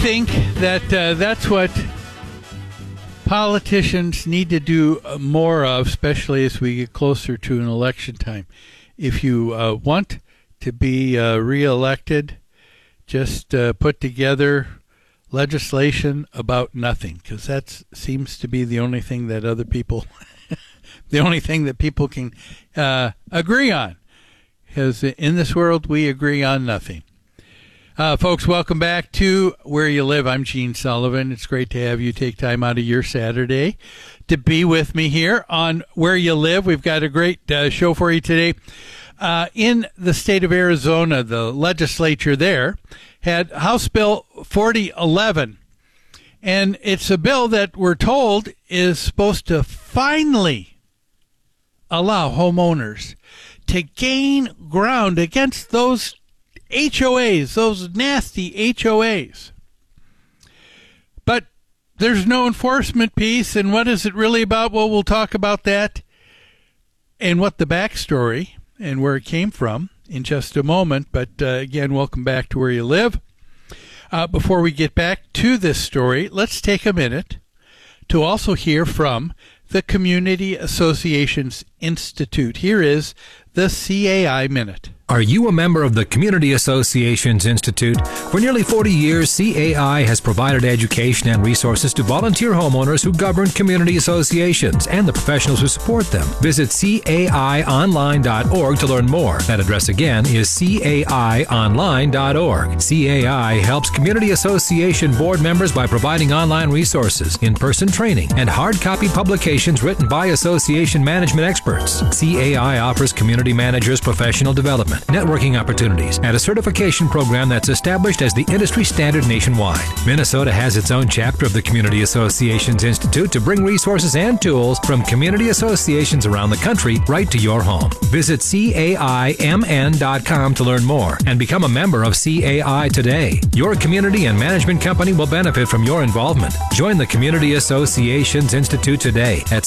think that that's what politicians need to do more of, especially as we get closer to an election time. If you want to be reelected, just put together legislation about nothing, because that seems to be the only thing that other people, the only thing that people can agree on. Because in this world, we agree on nothing. Folks, welcome back to Where You Live. I'm Gene Sullivan. It's great to have you take time out of your Saturday to be with me here on Where You Live. We've got a great show for you today. In the state of Arizona, the legislature there had House Bill 4011. And it's a bill that we're told is supposed to finally allow homeowners to gain ground against those HOAs, those nasty HOAs. But there's no enforcement piece, and what is it really about? Well, we'll talk about that and what the backstory and where it came from in just a moment. But again, welcome back to Where You Live. Before we get back to this story, let's take a minute to also hear from the Community Associations Institute. Here is the CAI Minute. Are you a member of the Community Associations Institute? For nearly 40 years, CAI has provided education and resources to volunteer homeowners who govern community associations and the professionals who support them. Visit caionline.org to learn more. That address again is caionline.org. CAI helps community association board members by providing online resources, in-person training, and hard copy publications written by association management experts. CAI offers community managers professional development, networking opportunities, and a certification program that's established as the industry standard nationwide. Minnesota has its own chapter of the Community Associations Institute to bring resources and tools from community associations around the country right to your home. Visit CAIMN.com to learn more and become a member of CAI today. Your community and management company will benefit from your involvement. Join the Community Associations Institute today at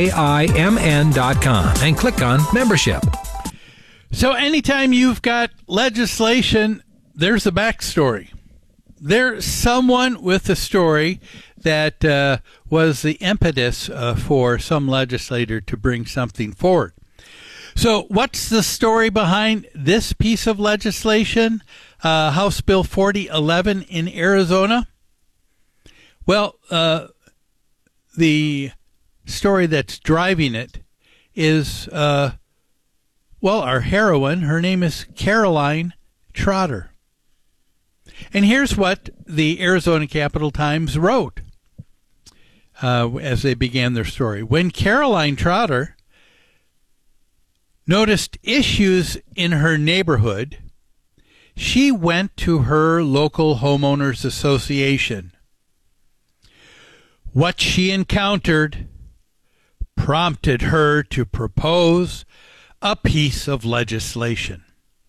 CAIMN.com and click on Membership. So anytime you've got legislation, there's a backstory. There's someone with a story that was the impetus for some legislator to bring something forward. So what's the story behind this piece of legislation, House Bill 4011 in Arizona? Well, the story that's driving it is... our heroine, her name is Caroline Trotter. And here's what the Arizona Capital Times wrote as they began their story. When Caroline Trotter noticed issues in her neighborhood, she went to her local homeowners association. What she encountered prompted her to propose a piece of legislation.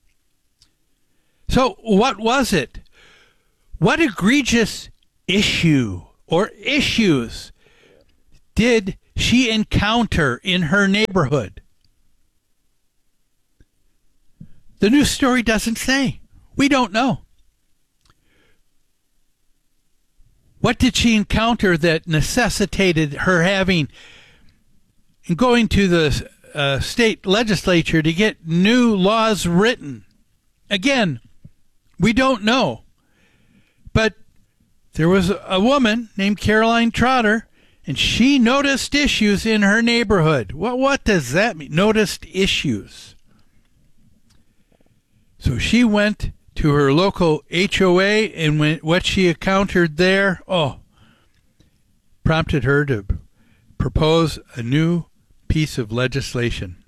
So what was it? What egregious issue or issues did she encounter in her neighborhood? The news story doesn't say. We don't know. What did she encounter that necessitated her having and going to the state legislature to get new laws written? Again, we don't know. But there was a woman named Caroline Trotter, and she noticed issues in her neighborhood. Well, what does that mean? Noticed issues. So she went to her local HOA, and what she encountered there, prompted her to propose a new piece of legislation.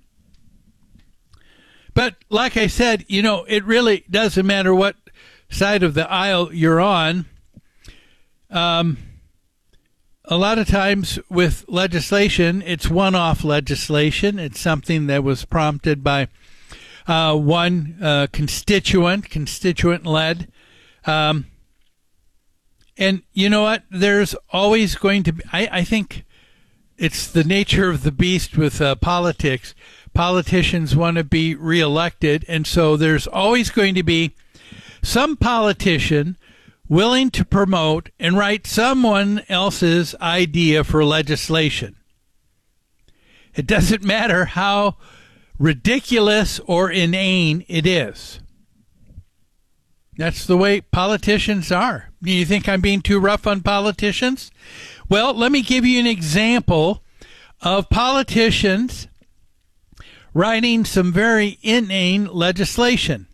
But like I said, it really doesn't matter what side of the aisle you're on. A lot of times with legislation, it's one-off legislation. It's something that was prompted by one constituent-led. And you know what? There's always going to be, I think, it's the nature of the beast with politics. Politicians want to be reelected, and so there's always going to be some politician willing to promote and write someone else's idea for legislation. It doesn't matter how ridiculous or inane it is. That's the way politicians are. Do you think I'm being too rough on politicians? Well, let me give you an example of politicians writing some very inane legislation.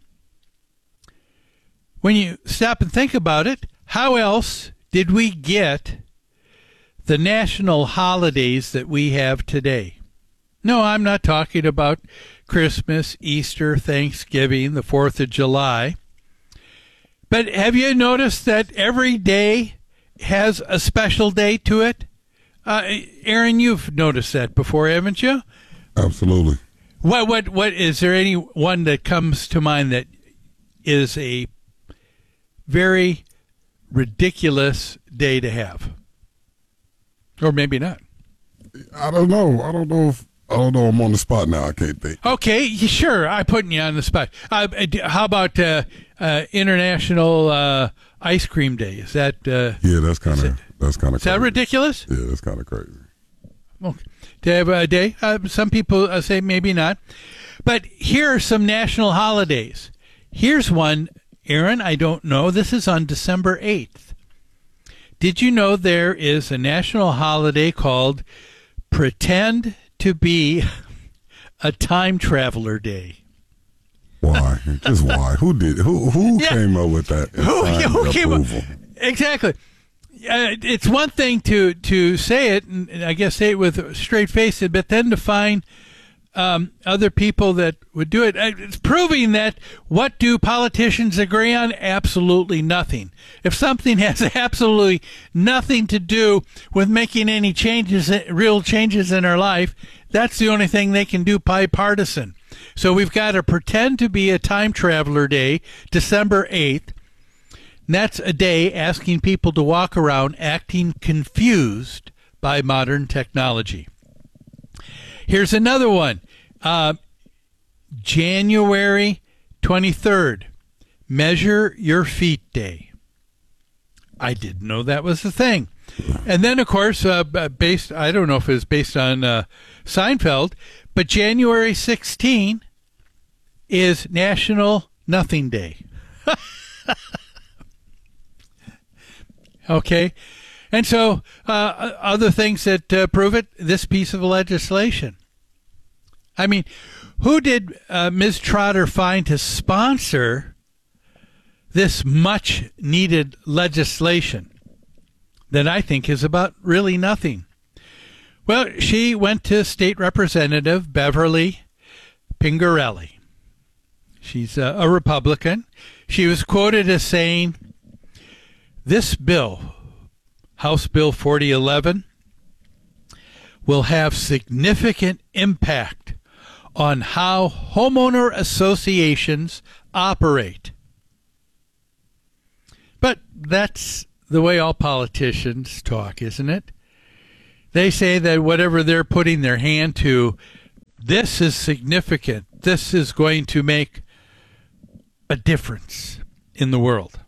When you stop and think about it, how else did we get the national holidays that we have today? No, I'm not talking about Christmas, Easter, Thanksgiving, the 4th of July. But have you noticed that every day has a special day to it? Aaron, you've noticed that before, haven't you? Absolutely. What is there any one that comes to mind that is a very ridiculous day to have? Or maybe not. I don't know. I don't know. I'm on the spot now. I can't think. Okay, sure. I'm putting you on the spot. How about International Ice Cream Day? Is that? Yeah, that's kind of crazy. Is that ridiculous? Yeah, that's kind of crazy. Okay. To have a day, some people say maybe not. But here are some national holidays. Here's one, Aaron. I don't know. This is on December 8th. Did you know there is a national holiday called Pretend to be a Time Traveler Day? Why? Just why? Who came up with that? Who came up? Exactly. It's one thing to say it, and I guess say it with a straight face, but then to find other people that would do it. It's proving that what do politicians agree on? Absolutely nothing. If something has absolutely nothing to do with making any changes, real changes in our life, that's the only thing they can do bipartisan. So we've got to pretend to be a time traveler day, December 8th. And that's a day asking people to walk around acting confused by modern technology. Here's another one. January 23rd, Measure Your Feet Day. I didn't know that was a thing. And then, of course, I don't know if it was based on Seinfeld, but January 16 is National Nothing Day. Okay. And so other things that prove it, this piece of legislation. I mean, who did Ms. Trotter find to sponsor this much-needed legislation that I think is about really nothing? Well, she went to State Representative Beverly Pingerelli. She's a Republican. She was quoted as saying, "This bill, House Bill 4011, will have significant impact on how homeowner associations operate." But that's the way all politicians talk, isn't it? They say that whatever they're putting their hand to, this is significant. This is going to make a difference in the world.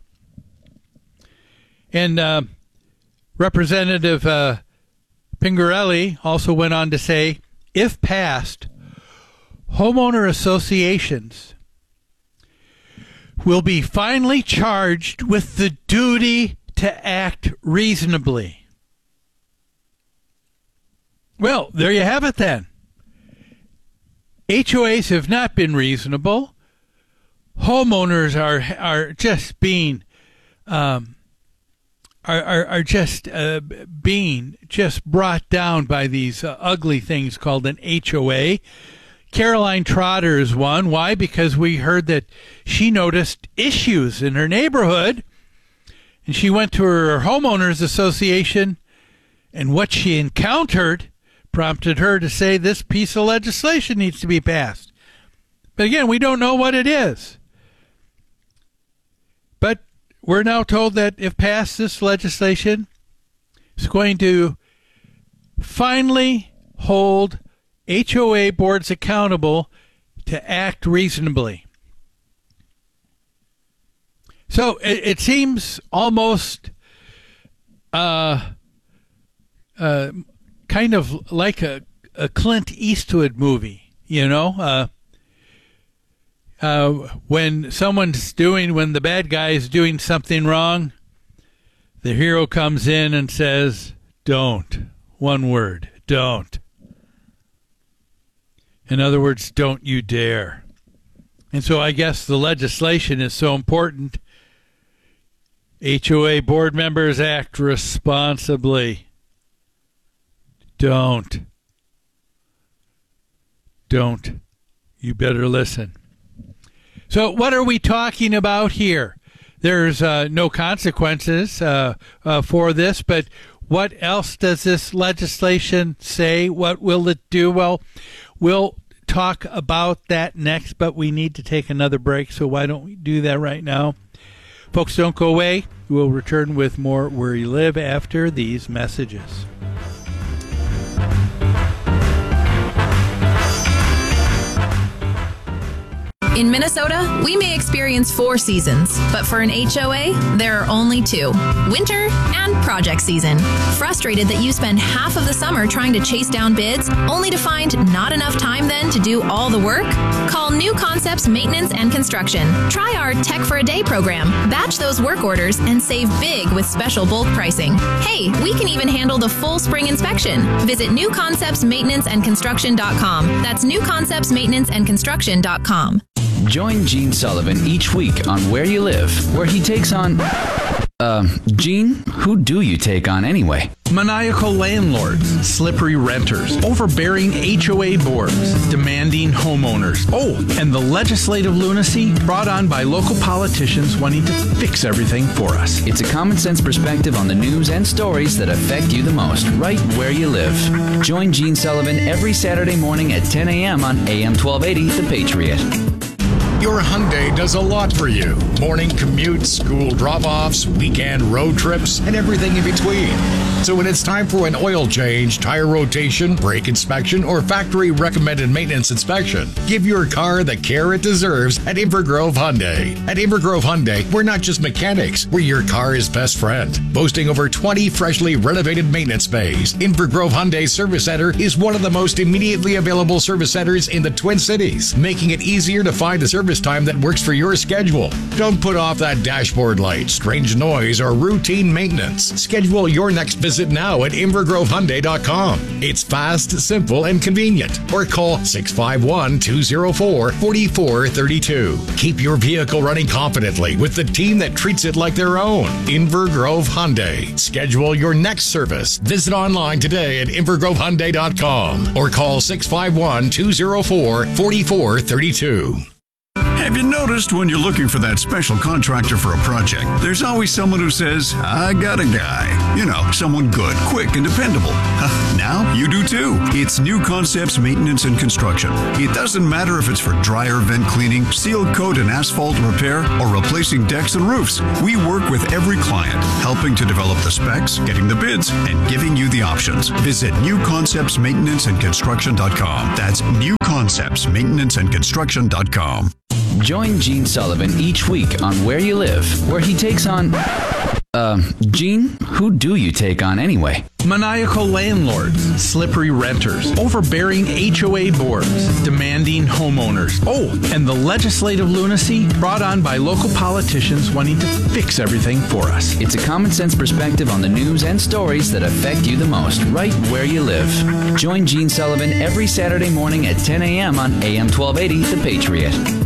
And Representative Pingerelli also went on to say, if passed, homeowner associations will be finally charged with the duty to act reasonably. Well, there you have it then. HOAs have not been reasonable. Homeowners are just being being brought down by these ugly things called an HOA. Caroline Trotter is one. Why? Because we heard that she noticed issues in her neighborhood, and she went to her homeowners association, and what she encountered prompted her to say this piece of legislation needs to be passed. But again, we don't know what it is. But we're now told that if passed, this legislation is going to finally hold HOA boards accountable to act reasonably. So it seems almost kind of like a Clint Eastwood movie, you know? When the bad guy is doing something wrong, the hero comes in and says, don't. One word, don't. In other words, don't you dare. And so I guess the legislation is so important. HOA board members, act responsibly. Don't. You better listen. So what are we talking about here? There's no consequences for this, but what else does this legislation say? What will it do? Well, we'll talk about that next, but we need to take another break, so why don't we do that right now? Folks, don't go away. We'll return with more Where You Live after these messages. In Minnesota, we may experience 4 seasons, but for an HOA, there are only 2, winter and project season. Frustrated that you spend half of the summer trying to chase down bids, only to find not enough time then to do all the work? Call New Concepts Maintenance and Construction. Try our Tech for a Day program. Batch those work orders and save big with special bulk pricing. Hey, we can even handle the full spring inspection. Visit newconceptsmaintenanceandconstruction.com. That's newconceptsmaintenanceandconstruction.com. Join Gene Sullivan each week on Where You Live, where he takes on... Gene, who do you take on anyway? Maniacal landlords, slippery renters, overbearing HOA boards, demanding homeowners. Oh, and the legislative lunacy brought on by local politicians wanting to fix everything for us. It's a common sense perspective on the news and stories that affect you the most, right where you live. Join Gene Sullivan every Saturday morning at 10 a.m. on AM 1280, The Patriot. Your Hyundai does a lot for you. Morning commutes, school drop-offs, weekend road trips, and everything in between. So when it's time for an oil change, tire rotation, brake inspection, or factory-recommended maintenance inspection, give your car the care it deserves at Invergrove Hyundai. At Invergrove Hyundai, we're not just mechanics, we're your car's best friend. Boasting over 20 freshly renovated maintenance bays, Invergrove Hyundai Service Center is one of the most immediately available service centers in the Twin Cities, making it easier to find a service time that works for your schedule. Don't put off that dashboard light, strange noise, or routine maintenance. Schedule your next visit now at InvergroveHyundai.com. It's fast, simple, and convenient. Or call 651-204-4432. Keep your vehicle running confidently with the team that treats it like their own. Invergrove Hyundai. Schedule your next service. Visit online today at InvergroveHyundai.com or call 651-204-4432. Have you noticed when you're looking for that special contractor for a project, there's always someone who says, I got a guy. You know, someone good, quick, and dependable. Now you do too. It's New Concepts Maintenance and Construction. It doesn't matter if it's for dryer vent cleaning, seal coat and asphalt repair, or replacing decks and roofs. We work with every client, helping to develop the specs, getting the bids, and giving you the options. Visit newconceptsmaintenanceandconstruction.com. That's newconceptsmaintenanceandconstruction.com. Join Gene Sullivan each week on Where You Live, where he takes on... Gene, who do you take on anyway? Maniacal landlords, slippery renters, overbearing HOA boards, demanding homeowners. Oh, and the legislative lunacy brought on by local politicians wanting to fix everything for us. It's a common sense perspective on the news and stories that affect you the most, right where you live. Join Gene Sullivan every Saturday morning at 10 a.m. on AM 1280, The Patriot.